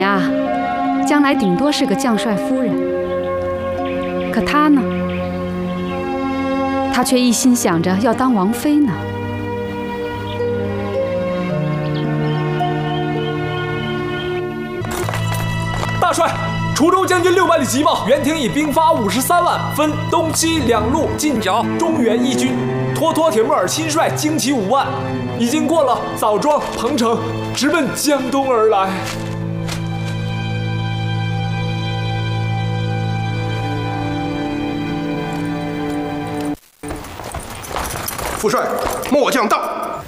呀，将来顶多是个将帅夫人。可他呢？他却一心想着要当王妃呢。 大帅，滁州将军600里急报，袁廷以兵发53万，分东西两路进剿中原一军。托托铁木儿亲率精骑5万，已经过了枣庄、彭城，直奔江东而来。 副帅，末将到。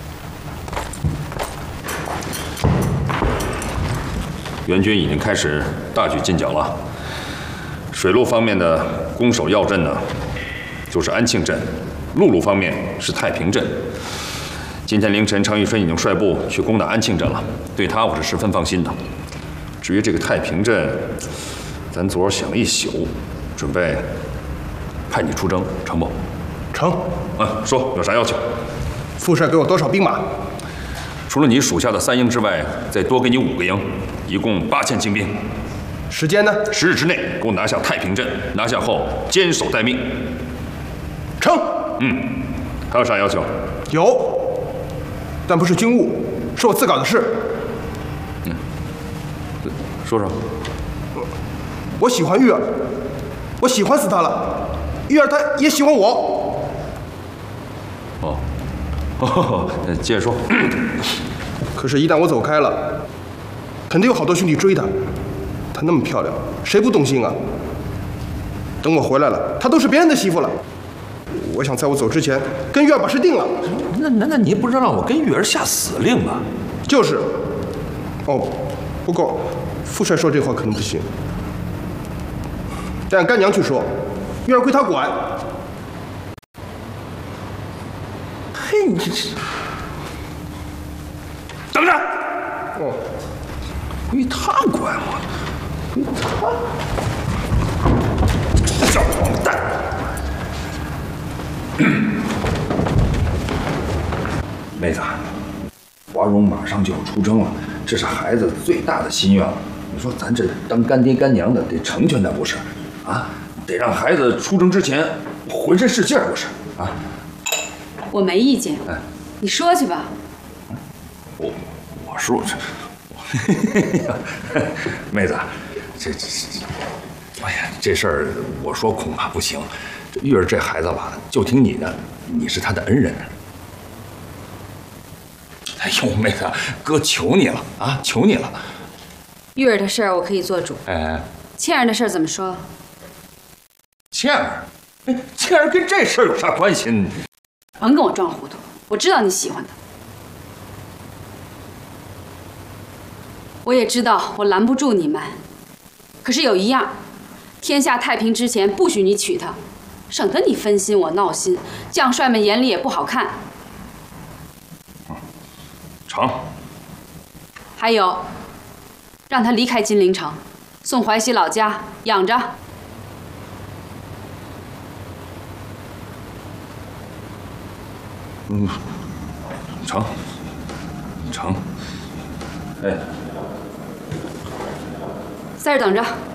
援军已经开始大举进剿了。水路方面的攻守要镇呢，就是安庆镇；陆路方面是太平镇。今天凌晨，常遇春已经率部去攻打安庆镇了，对他我是十分放心的。至于这个太平镇，咱昨儿想了一宿，准备派你出征，成不？ 成。 说有啥要求？ 副帅给我多少兵马？ 除了你属下的3营之外，再多给你5个营，一共8000精兵。 时间呢 ？10日之内给我拿下太平镇，拿下后坚守待命。 成。 还有啥要求？ 有，但不是军务，是我自个儿的事。 说说。 我喜欢玉儿，我喜欢死她了。 玉儿她也喜欢我。 接着说。 可是，一旦我走开了，肯定有好多兄弟追她。她那么漂亮，谁不动心啊？等我回来了，她都是别人的媳妇了。我想在我走之前跟玉儿把事定了。 那你不是让我跟玉儿下死令吗？ 就是。哦，不过副帅说这话肯定不行，得让干娘去说。 玉儿归他管。 嘿，你这等着！归他管我，归他。小王蛋！妹子，华容马上就要出征了，这是孩子最大的心愿了。你说咱这当干爹干娘的得成全他不是？啊？ 得让孩子出征之前浑身是劲儿，不是啊？ 我没意见，你说去吧。 我说这，妹子，这，哎呀，这事儿我说恐怕不行。这玉儿这孩子吧，就听你的，你是他的恩人。哎呦，妹子，哥求你了啊，求你了。 玉儿的事儿我可以做主。倩儿的事儿怎么说？ 倩儿，倩儿跟这事儿有啥关系？ 甭跟我装糊涂，我知道你喜欢她，我也知道我拦不住你们。可是有一样，天下太平之前不许你娶她，省得你分心我闹心，将帅们眼里也不好看。 成。 还有，让她离开金陵城，送淮西老家养着。 成。哎， 在这等着。